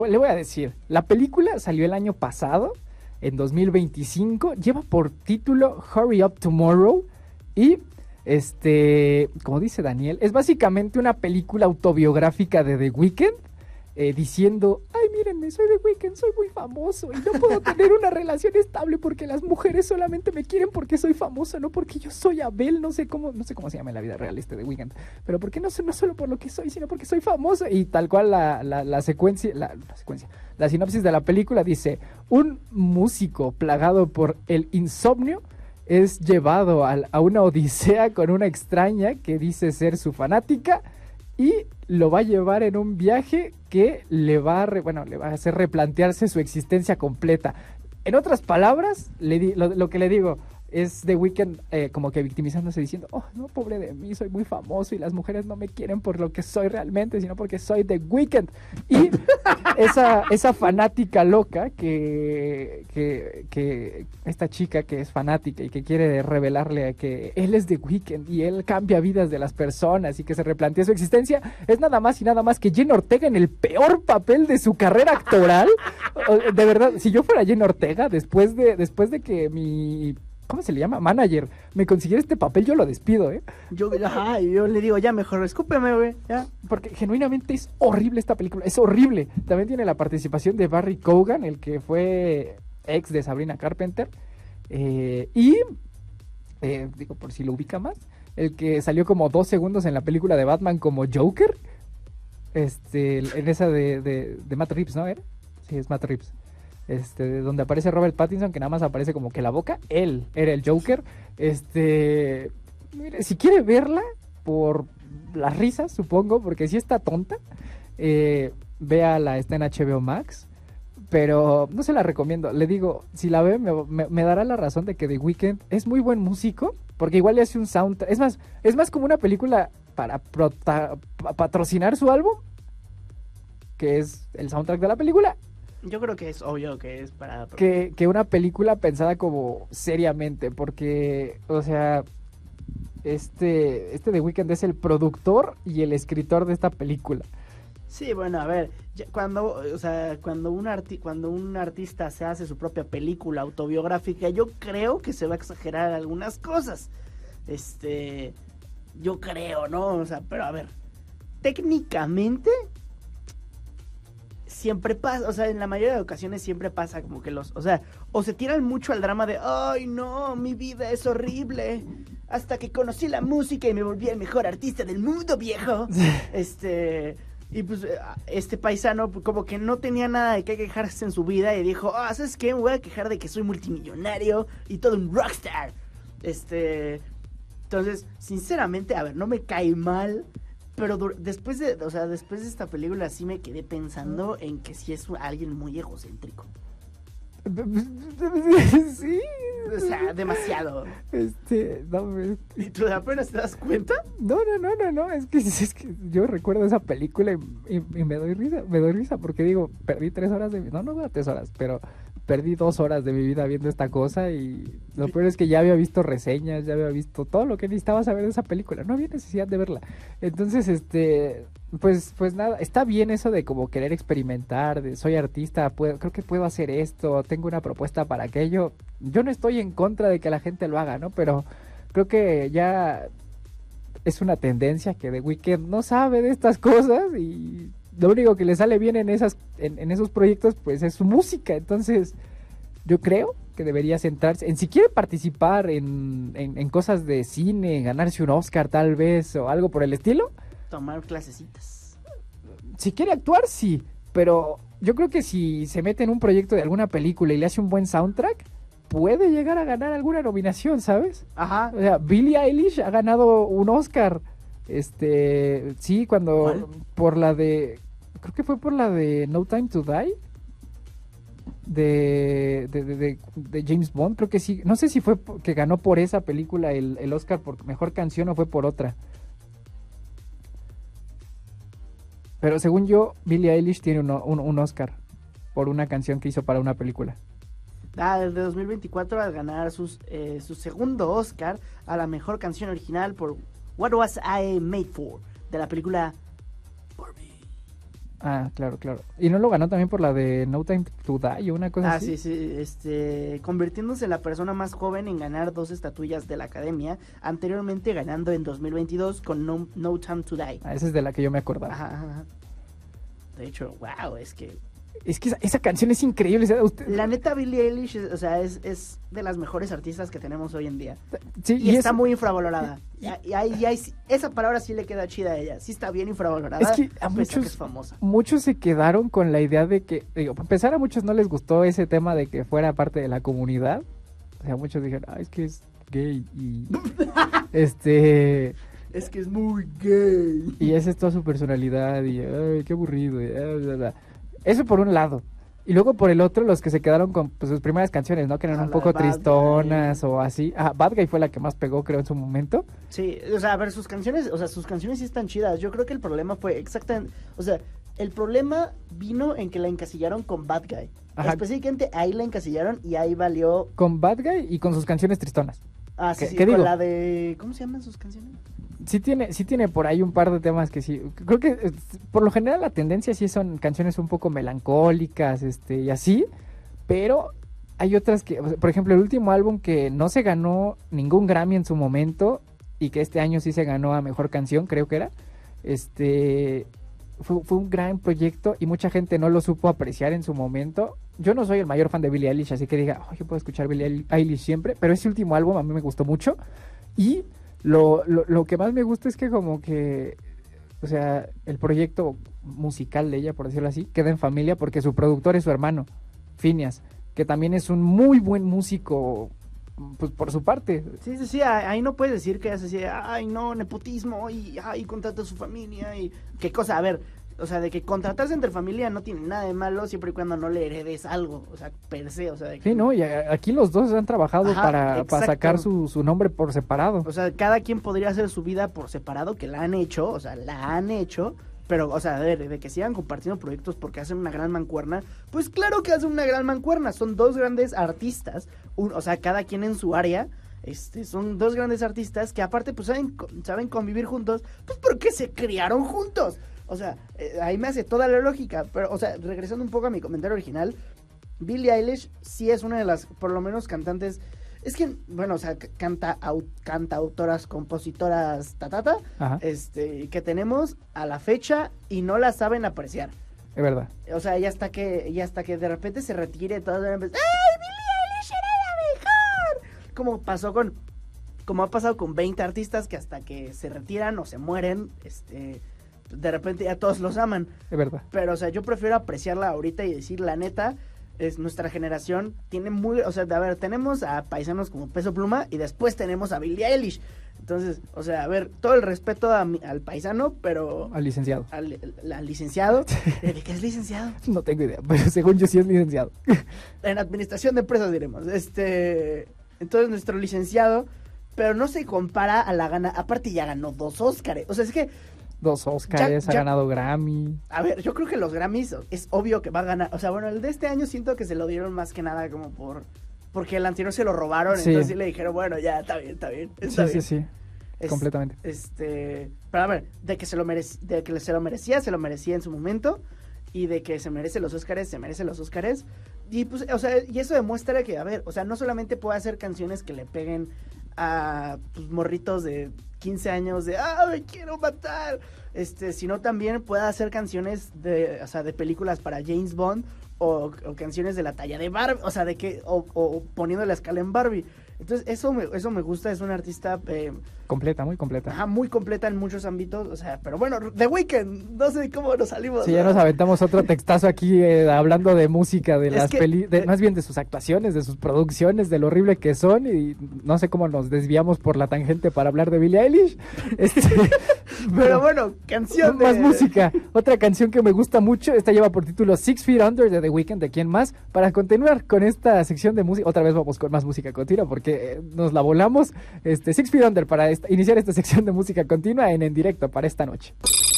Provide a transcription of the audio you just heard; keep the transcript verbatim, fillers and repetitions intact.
Le voy a decir, la película salió el año pasado, en dos mil veinticinco, lleva por título Hurry Up Tomorrow y, este, como dice Daniel, es básicamente una película autobiográfica de The Weeknd, eh, diciendo, ay, mírenme, soy The Weeknd, soy muy famoso y no puedo tener una relación estable porque las mujeres solamente me quieren porque soy famoso, no porque yo soy Abel, no sé cómo, no sé cómo se llama en la vida real este The Weeknd, pero porque no, no solo por lo que soy, sino porque soy famoso. Y tal cual la, la, la secuencia, la, la secuencia, la sinopsis de la película dice, un músico plagado por el insomnio es llevado a, a una odisea con una extraña que dice ser su fanática y lo va a llevar en un viaje que le va a, re, bueno, le va a hacer replantearse su existencia completa. En otras palabras, le di, lo, lo que le digo es The Weeknd eh, como que victimizándose diciendo, oh, no, pobre de mí, soy muy famoso y las mujeres no me quieren por lo que soy realmente, sino porque soy The Weeknd. Y esa, esa fanática loca que, que, que esta chica que es fanática y que quiere revelarle que él es The Weeknd y él cambia vidas de las personas y que se replantea su existencia, es nada más y nada más que Jenna Ortega en el peor papel de su carrera actoral. De verdad, si yo fuera Jenna Ortega, después de, después de que mi... ¿cómo se le llama? Manager, me consiguiera este papel, yo lo despido, ¿eh? Yo, ajá, yo le digo, ya mejor, escúpeme, güey, ya. Porque genuinamente es horrible esta película, es horrible. También tiene la participación de Barry Keoghan, el que fue ex de Sabrina Carpenter. Eh, y, eh, digo, por si lo ubica más, el que salió como dos segundos en la película de Batman como Joker. Este, en esa de, de, de Matt Reeves, ¿no? ¿Era? Sí, es Matt Reeves. Este, donde aparece Robert Pattinson, que nada más aparece como que la boca, él era el Joker. Este, mire, si quiere verla por las risas, supongo, porque si está tonta, eh, véala, está en H B O Max, pero no se la recomiendo. Le digo, si la ve, me, me, me dará la razón de que The Weeknd es muy buen músico, porque igual le hace un soundtrack, es más, es más como una película para prota, patrocinar su álbum, que es el soundtrack de la película. Yo creo que es obvio que es para... Que, que una película pensada como seriamente, porque, o sea, este, este The Weeknd es el productor y el escritor de esta película. Sí, bueno, a ver, ya cuando, o sea, cuando un arti cuando un artista se hace su propia película autobiográfica, yo creo que se va a exagerar algunas cosas. Este, yo creo, ¿no? O sea, pero a ver, técnicamente siempre pasa, o sea, en la mayoría de ocasiones siempre pasa como que los, o sea, o se tiran mucho al drama de, ay no, mi vida es horrible, hasta que conocí la música y me volví el mejor artista del mundo, viejo. este, y pues este paisano como que no tenía nada de qué quejarse en su vida y dijo, ah, ¿sabes qué? Me voy a quejar de que soy multimillonario y todo un rockstar. Este, entonces, sinceramente, a ver, no me cae mal. Pero después de, o sea, después de esta película sí me quedé pensando en que sí es alguien muy egocéntrico. Sí. O sea, demasiado. Este, no, es... ¿Y tú apenas te das cuenta? No, no, no, no, no, es que, es que yo recuerdo esa película y, y, y me doy risa, me doy risa porque digo, perdí tres horas de mi, no, no, no tres horas, pero perdí dos horas de mi vida viendo esta cosa y lo peor es que ya había visto reseñas, ya había visto todo lo que necesitaba saber de esa película, no había necesidad de verla. Entonces, este, pues, pues nada, está bien eso de como querer experimentar, de soy artista, puedo, creo que puedo hacer esto, tengo una propuesta para aquello. Yo no estoy en contra de que la gente lo haga, ¿no? Pero creo que ya es una tendencia que The Weeknd no sabe de estas cosas y lo único que le sale bien en esas en, en esos proyectos pues es su música. Entonces yo creo que debería centrarse en si quiere participar en, en, en cosas de cine, ganarse un Oscar tal vez o algo por el estilo, tomar clasecitas. Si quiere actuar, sí, pero yo creo que si se mete en un proyecto de alguna película y le hace un buen soundtrack, puede llegar a ganar alguna nominación, ¿sabes? Ajá. O sea, Billie Eilish ha ganado un Oscar. Este, sí, cuando ¿Cuál? Por la de, creo que fue por la de No Time to Die, de, de, de, de, de James Bond, creo que sí. No sé si fue que ganó por esa película el, el Oscar por mejor canción o fue por otra. Pero según yo, Billie Eilish tiene un, un, un Oscar por una canción que hizo para una película. Ah, desde dos mil veinticuatro al ganar sus, eh, su segundo Oscar a la mejor canción original por What Was I Made For, de la película Barbie. Ah, claro, claro. Y no lo ganó también por la de No Time to Die o una cosa Ah, así. sí, sí, este, convirtiéndose en la persona más joven en ganar dos estatuillas de la Academia, anteriormente ganando en dos mil veintidós con No, No Time to Die. Ah, esa es de la que yo me acordaba. Ajá, ajá, ajá. De hecho, wow, es que Es que esa, esa canción es increíble. ¿Sabe usted? la neta Billie Eilish, es- o sea, es, es de las mejores artistas que tenemos hoy en día. Sí, Y, y está es, muy infravalorada. Y, y ahí- y ahí sí- esa palabra sí le queda chida a ella. Sí está bien infravalorada. es que a pese muchos, que es famosa. muchos se quedaron con la idea de que, digo, para empezar, a muchos no les gustó ese tema de que fuera parte de la comunidad. O sea, muchos dijeron, ah, es que es gay y este Es que es muy gay. y esa es toda su personalidad y ay, qué aburrido. Y, ah, bla, bla. Eso por un lado. Y luego por el otro, los que se quedaron con pues, sus primeras canciones, ¿no? Que eran Ah, un la de poco Bad tristonas Guy. o así. Ah, Bad Guy fue la que más pegó, creo, en su momento. Sí, o sea, a ver, sus canciones, o sea, sus canciones sí están chidas. Yo creo que el problema fue exactamente, o sea, el problema vino en que la encasillaron con Bad Guy. Ajá. Específicamente ahí la encasillaron y ahí valió. Con Bad Guy y con sus canciones tristonas. Ah, sí, ¿Qué- sí, qué con digo? la de. ¿Cómo se llaman sus canciones? Sí tiene, sí tiene por ahí un par de temas que sí. Creo que eh, por lo general la tendencia sí son canciones un poco melancólicas, este, y así. Pero hay otras que, o sea, por ejemplo, el último álbum que no se ganó ningún Grammy en su momento y que este año sí se ganó a mejor canción, creo que era. Este fue, fue un gran proyecto y mucha gente no lo supo apreciar en su momento. Yo no soy el mayor fan de Billie Eilish, así que diga, oh, yo puedo escuchar Billie Eilish siempre, pero ese último álbum a mí me gustó mucho. Y lo, lo, lo que más me gusta es que como que, o sea, el proyecto musical de ella, por decirlo así, queda en familia porque su productor es su hermano, Phineas, que también es un muy buen músico, pues por su parte. Sí, sí, sí, ahí ahí no puedes decir que es así, de, ay, no, nepotismo, y ay, contrata a su familia, y qué cosa, a ver, o sea, de que contratarse entre familia no tiene nada de malo siempre y cuando no le heredes algo, o sea, per se, o sea, de que, Sí, ¿no? Y a- aquí los dos han trabajado Ajá, para, para exacto. sacar su, su nombre por separado. o sea, cada quien podría hacer su vida por separado, que la han hecho, o sea, la han hecho, pero, o sea, a ver, de que sigan compartiendo proyectos porque hacen una gran mancuerna, pues claro que hacen una gran mancuerna, son dos grandes artistas, un- o sea, cada quien en su área. Este, son dos grandes artistas que aparte pues saben, co- saben convivir juntos, pues porque se criaron juntos. O sea, eh, ahí me hace toda la lógica. Pero, o sea, regresando un poco a mi comentario original, Billie Eilish sí es una de las, por lo menos, cantantes. Es que, bueno, o sea, c- canta, au- cantautoras, compositoras, tatata, Ajá, este, que tenemos a la fecha y no la saben apreciar. es verdad. O sea, ya hasta que, ya hasta que de repente se retire, todos van a empezar, ¡ay, Billie Eilish era la mejor! Como pasó con, como ha pasado con veinte artistas que hasta que se retiran o se mueren, este, de repente ya todos los aman. Es verdad. Pero, o sea, yo prefiero apreciarla ahorita y decir, la neta, es nuestra generación, tiene muy, o sea, a ver, tenemos a paisanos como Peso Pluma y después tenemos a Billie Eilish. Entonces, o sea, a ver, todo el respeto a mi- al paisano, pero Al licenciado. al, al licenciado, ¿de qué es licenciado? No tengo idea, pero según yo sí es licenciado. En administración de empresas diremos. Este, entonces nuestro licenciado, pero no se compara a la gana, aparte ya ganó dos Óscares. O sea, es que, Dos Oscars, Ya- ha ya- ganado Grammy. a ver, yo creo que los Grammys es obvio que va a ganar. O sea, bueno, el de este año siento que se lo dieron más que nada como por porque el anterior se lo robaron, Sí. entonces sí le dijeron, bueno, ya está bien, está bien. Está Sí, bien. sí, sí, Es- completamente. Este, pero a ver, de que se lo merec- de que se lo merecía, se lo merecía en su momento, y de que se merece los Óscares, se merece los Óscares. Y pues, o sea, y eso demuestra que, a ver, o sea, no solamente puede hacer canciones que le peguen a pues, morritos de quince años de, ah, me quiero matar, este, sino también puede hacer canciones de, o sea, de películas para James Bond o, o canciones de la talla de Barbie, o sea, de que, o, o poniendo la escala en Barbie. Entonces, eso me, eso me gusta, es una artista eh, Completa, muy completa. ajá, muy completa en muchos ámbitos, o sea, pero bueno, The Weeknd, no sé cómo nos salimos. Sí, ya ¿no? nos aventamos otro textazo aquí eh, hablando de música, de Es las que- peli, de- eh, más bien de sus actuaciones, de sus producciones, de lo horrible que son y no sé cómo nos desviamos por la tangente para hablar de Billie Eilish. Este, Pero bueno, canción de... más música. Otra canción que me gusta mucho, esta lleva por título Six Feet Under de The Weeknd, ¿de quién más? Para continuar con esta sección de música, otra vez vamos con más música continua porque eh, nos la volamos. Este Six Feet Under para esta- iniciar esta sección de música continua en en directo para esta noche.